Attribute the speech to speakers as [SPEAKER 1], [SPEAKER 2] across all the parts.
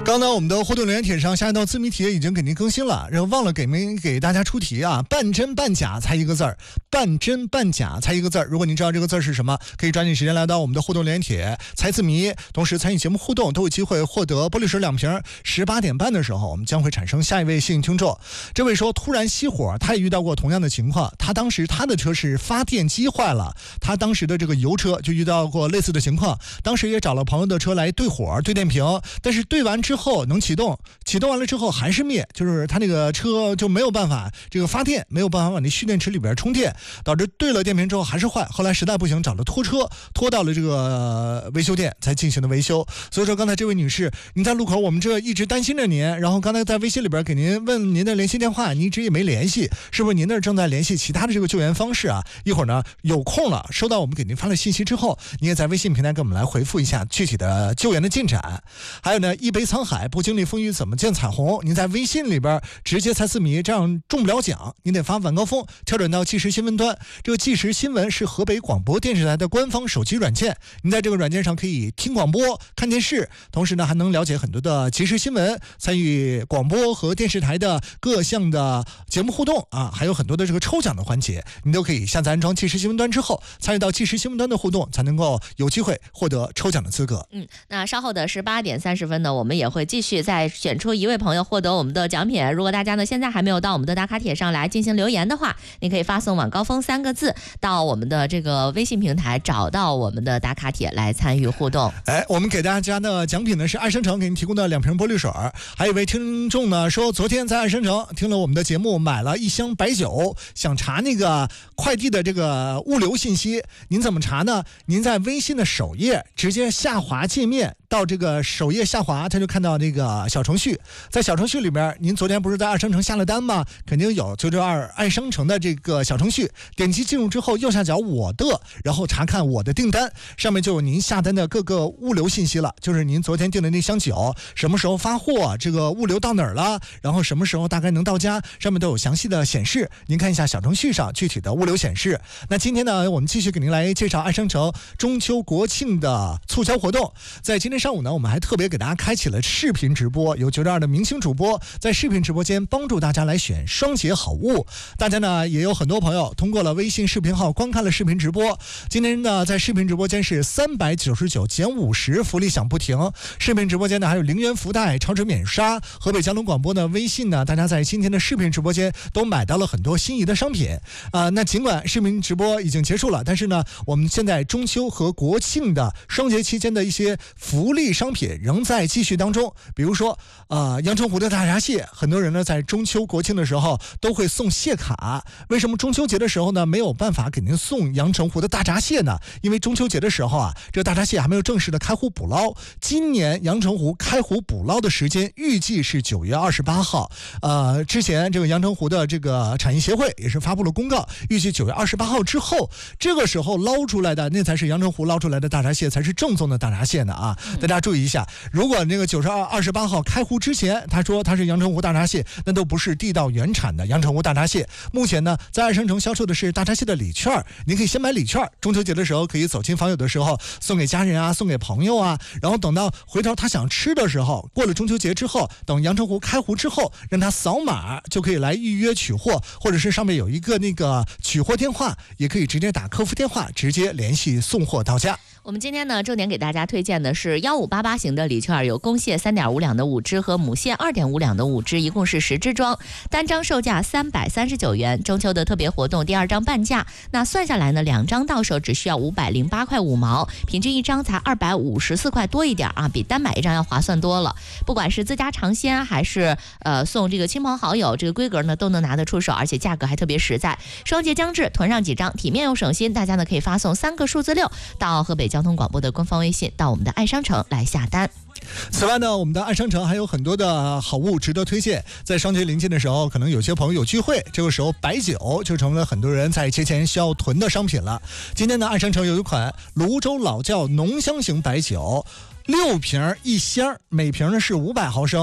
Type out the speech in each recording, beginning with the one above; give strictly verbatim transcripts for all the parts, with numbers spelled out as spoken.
[SPEAKER 1] 刚才我们的互动留言帖上下一道自谜题已经给您更新了，然后忘了给没给大家出题啊，半真半假猜一个字儿，半真半假猜一个字儿。如果您知道这个字儿是什么，可以抓紧时间来到我们的互动留言帖猜字谜，同时参与节目互动都有机会获得玻璃水两瓶。十八点半的时候，我们将会产生下一位幸运听众。这位说突然熄火，他也遇到过同样的情况，他当时他的车是发电机坏了，他当时的这个油车就遇到过类似的情况，当时也找了朋友的车来对火对电瓶，但是对完之后能启动，启动完了之后还是灭，就是他那个车就没有办法这个发电，没有办法往那蓄电池里边充电，导致对了电瓶之后还是坏，后来实在不行找了拖车，拖到了这个维修店才进行的维修。所以说刚才这位女士，您在路口我们这一直担心着您，然后刚才在微信里边给您问您的联系电话，您一直也没联系，是不是您那正在联系其他的这个救援方式啊？一会儿呢有空了，收到我们给您发了信息之后，您也在微信平台给我们来回复一下具体的救援的进展。还有呢，一杯沧海不经历风雨怎么见彩虹，您在微信里边直接猜字谜，这样中不了奖，您得发晚高峰跳转到即时新闻端。这个即时新闻是河北广播电视台的官方手机软件，您在这个软件上可以听广播看电视，同时呢还能了解很多的即时新闻，参与广播和电视台的各项的节目互动啊，还有很多的这个抽奖的环节，您都可以下载安装即时新闻端之后，参与到即时新闻端的互动，才能够有机会获得抽奖的资格。
[SPEAKER 2] 嗯，那稍后的十八点三十分呢，我们也会继续再选出一位朋友获得我们的奖品。如果大家呢现在还没有到我们的打卡帖上来进行留言的话，你可以发送晚高峰三个字到我们的这个微信平台，找到我们的打卡帖来参与互动。
[SPEAKER 1] 哎，我们给大家的奖品呢是爱生城给您提供的两瓶玻璃水。还有一位听众呢说，昨天在爱生城听了我们的节目，买了一箱白酒，想查那个快递的这个物流信息，您怎么查呢？您在微信的首页直接下滑界面，到这个首页下滑，他就看到这个小程序，在小程序里边，您昨天不是在爱生城下了单吗？肯定有九九二爱生城的这个小程序，点击进入之后，右下角我的，然后查看我的订单，上面就有您下单的各个物流信息了，就是您昨天订的那箱酒什么时候发货，这个物流到哪儿了，然后什么时候大概能到家，上面都有详细的显示，您看一下小程序上具体的物流显示。那今天呢，我们继续给您来介绍爱生城中秋国庆的促销活动。在今天上午呢，我们还特别给大家开启了视频直播，有九九二的明星主播在视频直播间帮助大家来选双节好物。大家呢也有很多朋友通过了微信视频号观看了视频直播。今天呢在视频直播间是三百九十九减五十，福利享不停。视频直播间呢还有零元福袋、超值免刷。河北交通广播的微信呢，大家在今天的视频直播间都买到了很多心仪的商品啊、呃。那尽管视频直播已经结束了，但是呢，我们现在中秋和国庆的双节期间的一些福利商品仍在继续当中。比如说呃，阳澄湖的大闸蟹，很多人呢在中秋国庆的时候都会送蟹卡。为什么中秋节的时候呢没有办法给您送阳澄湖的大闸蟹呢？因为中秋节的时候啊，这个大闸蟹还没有正式的开湖捕捞。今年阳澄湖开湖捕捞的时间预计是九月二十八号。呃，之前这个阳澄湖的这个产业协会也是发布了公告，预计九月二十八号之后，这个时候捞出来的那才是阳澄湖捞出来的大闸蟹，才是正宗的大闸蟹呢啊！大家注意一下，如果那个九十二二十八号开湖之前，他说他是阳澄湖大闸蟹，那都不是地道原产的阳澄湖大闸蟹。目前呢，在爱生城销售的是大闸蟹的礼券，您可以先买礼券，中秋节的时候可以走亲访友的时候送给家人啊，送给朋友啊，然后等到回头他想吃的时候，过了中秋节之后，等阳澄湖开湖之后，让他扫码就可以来预约取货，或者是上面有一个那个取货电话，也可以直接打客服电话直接联系送货到家。
[SPEAKER 2] 我们今天呢，重点给大家推荐的是幺五八八型的礼券，有公蟹三点五两的五只和母蟹二点五两的五只，一共是十只装，单张售价三百三十九元。中秋的特别活动，第二张半价，那算下来呢，两张到手只需要五百零八块五毛，平均一张才二百五十四块多一点啊，比单买一张要划算多了。不管是自家尝鲜还是呃送这个亲朋好友，这个规格呢都能拿得出手，而且价格还特别实在。双节将至，囤上几张，体面又省心，大家呢可以发送三个数字六到河北交通广播的官方微信，到我们的爱商城来下单。
[SPEAKER 1] 此外呢，我们的爱商城还有很多的好物值得推荐。在双节临近的时候，可能有些朋友有聚会，这个时候白酒就成了很多人在节前需要囤的商品了。今天呢，爱商城有一款泸州老窖浓香型白酒，六瓶一箱，每瓶呢是五百毫升，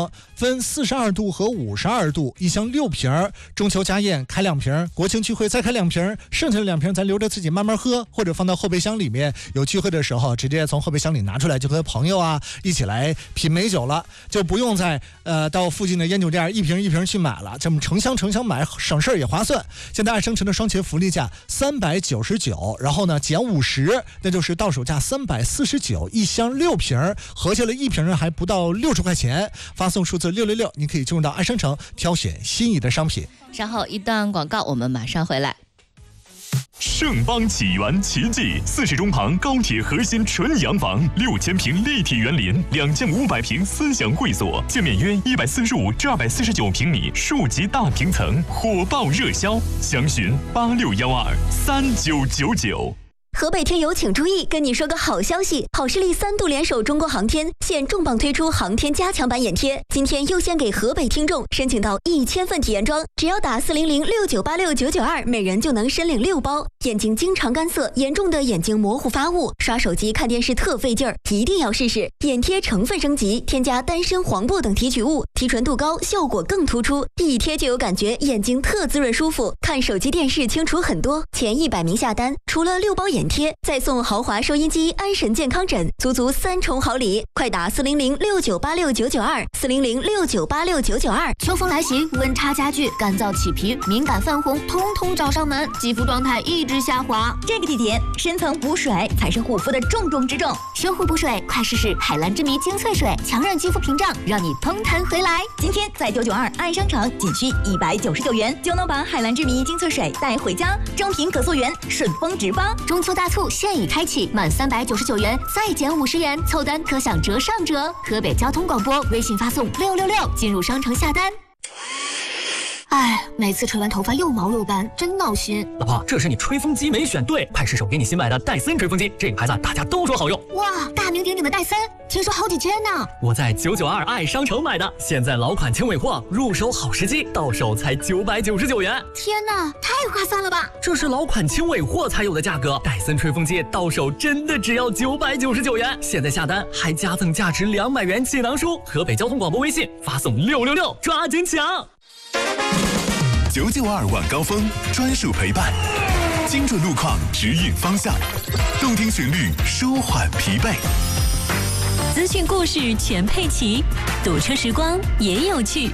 [SPEAKER 1] 分四十二度和五十二度，一箱六瓶。中秋家宴开两瓶，国庆聚会再开两瓶，剩下的两瓶咱留着自己慢慢喝，或者放到后备箱里面，有聚会的时候直接从后备箱里拿出来，就和朋友啊一起来品美酒了，就不用再呃到附近的烟酒店一瓶一瓶去买了，这么成箱成箱买，省事儿也划算。现在爱生辰的双节福利价三百九十九，然后呢减五十，那就是到手价三百四十九，一箱六瓶，合下来一瓶还不到六十块钱。发送数字六六六，你可以进入到爱生辰挑选心仪的商品。
[SPEAKER 2] 稍后一段广告，我们马上回来。
[SPEAKER 3] 盛邦起源奇迹，四十中旁高铁核心纯洋房，六千平立体园林，两千五百平思想会所，建面约一百四十五至二百四十九平米，数级大平层，火爆热销，详询八六幺二三九九九。
[SPEAKER 4] 河北听友请注意，跟你说个好消息，好视力三度联手中国航天，现重磅推出航天加强版眼贴，今天优先给河北听众申请到一千份体验装，只要打四零零六九八六九九二，每人就能申领六包。眼睛经常干涩，严重的眼睛模糊发雾，刷手机看电视特费劲儿，一定要试试。眼贴成分升级，添加丹参、黄柏等提取物，提纯度高，效果更突出，一贴就有感觉，眼睛特滋润舒服，看手机电视清楚很多。前一百名下单，除了六包眼贴，再送豪华收音机、安神健康枕，足足三重好礼！快打四零零六九八六九九二，四零零六九八六九九二。
[SPEAKER 5] 秋风来袭，温差加剧，干燥起皮、敏感泛红，通通找上门，肌肤状态一直下滑。
[SPEAKER 4] 这个季节，深层补水才是护肤的重中之重。
[SPEAKER 5] 修护补水，快试试海蓝之谜精粹水，强韧肌肤屏障，让你嘭弹回来。
[SPEAKER 4] 今天在九九二爱商城，仅需一百九十九元就能把海蓝之谜精粹水带回家，正品可溯源，顺丰直发。
[SPEAKER 5] 中秋大促现已开启，满三百九十九元再减五十元，凑单可享折上折。河北交通广播微信发送六六六进入商城下单。哎，每次吹完头发又毛又干，真闹心。
[SPEAKER 6] 老婆，这是你吹风机没选对，快试手给你新买的戴森吹风机，这个牌子大家都说好用。
[SPEAKER 5] 哇，大名鼎鼎的戴森，听说好几千呢。
[SPEAKER 6] 我在九九二爱商城买的，现在老款轻尾货，入手好时机，到手才九百九十九元。
[SPEAKER 5] 天哪，太划算了吧！
[SPEAKER 6] 这是老款轻尾货才有的价格，戴森吹风机到手真的只要九百九十九元。现在下单还加赠价值两百元气囊书。河北交通广播微信发送六六六，抓紧抢！
[SPEAKER 3] 九九二晚高峰专属陪伴，精准路况指引方向，动听旋律舒缓疲惫，
[SPEAKER 7] 资讯故事全配齐，堵车时光也有趣。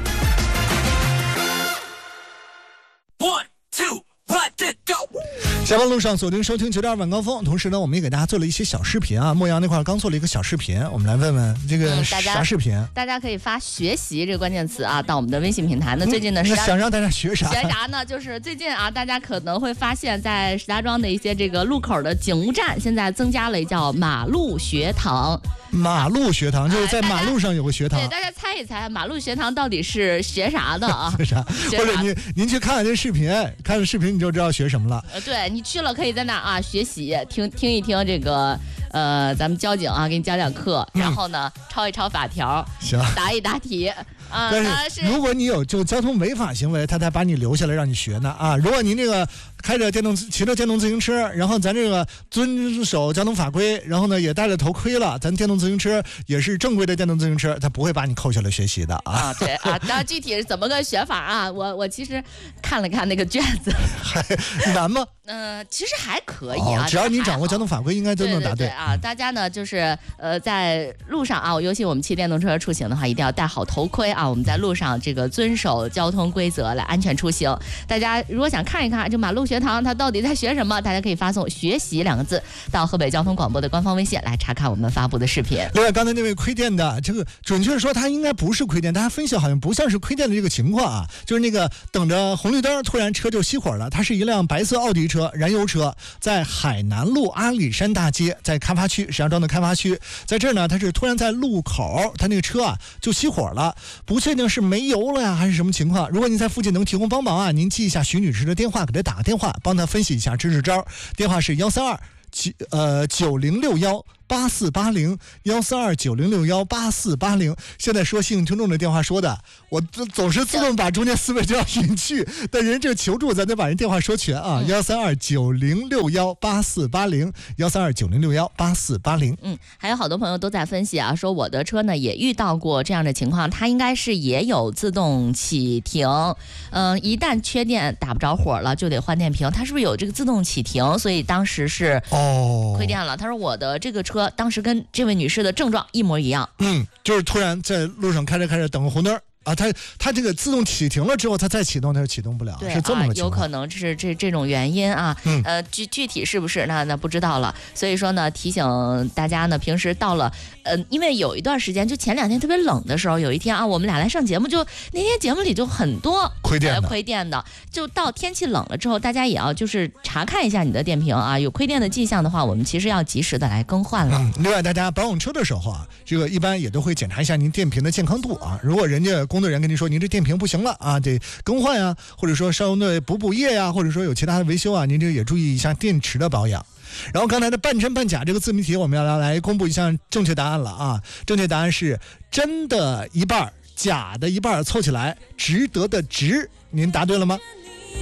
[SPEAKER 1] One two let it go。下班路上锁定收听九点二晚高峰，同时呢，我们也给大家做了一些小视频啊。莫阳那块刚做了一个小视频，我们来问问这个啥视频？
[SPEAKER 2] 嗯、大家可以发“学习”这个关键词啊到我们的微信平台。那最近呢，
[SPEAKER 1] 嗯、想让大家学啥？
[SPEAKER 2] 学啥呢？就是最近啊，大家可能会发现，在石家庄的一些这个路口的警务站，现在增加了一叫马路学堂。
[SPEAKER 1] 马路学堂就是在马路上有个学堂。
[SPEAKER 2] 对，大家猜一猜，马路学堂到底是学啥的啊？
[SPEAKER 1] 学啥？或者您您去看看这视频，看了视频你就知道学什么了。
[SPEAKER 2] 呃，对你去了可以在那啊学习，听听一听这个呃咱们交警啊给你讲讲课，然后呢、嗯、抄一抄法条，
[SPEAKER 1] 行，
[SPEAKER 2] 答一答题。啊、
[SPEAKER 1] 但是如果你有就交通违法行为，他才把你留下来让你学呢啊！如果您这个开着电动骑着电动自行车，然后咱这个遵守交通法规，然后呢也戴着头盔了，咱电动自行车也是正规的电动自行车，他不会把你扣下来学习的啊！
[SPEAKER 2] 啊对啊，那具体是怎么个学法啊？我我其实看了看那个卷子，
[SPEAKER 1] 还难吗？
[SPEAKER 2] 嗯、呃，其实还可以啊，
[SPEAKER 1] 哦、只要你掌握交通法规，应该都能答
[SPEAKER 2] 对。对对对啊，大家呢就是呃在路上啊，尤其我们骑电动车出行的话，一定要戴好头盔啊。我们在路上这个遵守交通规则来安全出行。大家如果想看一看这马路学堂它到底在学什么，大家可以发送“学习”两个字到河北交通广播的官方微信来查看我们发布的视频。
[SPEAKER 1] 另外，刚才那位亏电的，这个准确说他应该不是亏电，大家分析好像不像是亏电的这个情况啊，就是那个等着红绿灯，突然车就熄火了。它是一辆白色奥迪车，燃油车，在海南路阿里山大街，在开发区，石家庄的开发区，在这儿呢，它是突然在路口，它那个车啊就熄火了，不确定是没油了呀还是什么情况。如果您在附近能提供帮忙啊，您记一下徐女士的电话，给她打个电话，帮她分析一下支支招。电话是幺三二九呃九零六幺八四八零幺三二九零六幺八四八零。现在说幸运听众的电话说的，我总是自动把中间四位就要隐去，但人这求助咱得把人电话说全啊，幺三二九零六幺八四八零幺三二九零六幺八四八零。
[SPEAKER 2] 嗯，还有好多朋友都在分析啊，说我的车呢也遇到过这样的情况，它应该是也有自动启停，嗯、呃，一旦缺电打不着火了就得换电瓶，它是不是有这个自动启停？所以当时是
[SPEAKER 1] 哦
[SPEAKER 2] 亏电了。他说我的这个车当时跟这位女士的症状一模一样，
[SPEAKER 1] 嗯，就是突然在路上开着开着等个红灯。啊，它它这个自动启停了之后，它再启动，它就启动不了，
[SPEAKER 2] 对
[SPEAKER 1] 是这么个情况。
[SPEAKER 2] 啊、有可能是这这种原因啊，
[SPEAKER 1] 嗯、
[SPEAKER 2] 呃，具具体是不是那那不知道了。所以说呢，提醒大家呢，平时到了，呃，因为有一段时间，就前两天特别冷的时候，有一天啊，我们俩来上节目，就那天节目里就很多
[SPEAKER 1] 亏电的，
[SPEAKER 2] 呃、亏电的，就到天气冷了之后，大家也要就是查看一下你的电瓶啊，有亏电的迹象的话，我们其实要及时的来更换了。
[SPEAKER 1] 嗯，另外，大家保养车的时候啊，这个一般也都会检查一下您电瓶的健康度啊。如果人家工作人员跟您说您这电瓶不行了啊，得更换啊，或者说稍微的补补液呀、啊，或者说有其他的维修啊，您这个也注意一下电池的保养。然后刚才的半真半假这个自谜题，我们要来公布一下正确答案了啊！正确答案是真的一半，假的一半，凑起来值得的值。您答对了吗？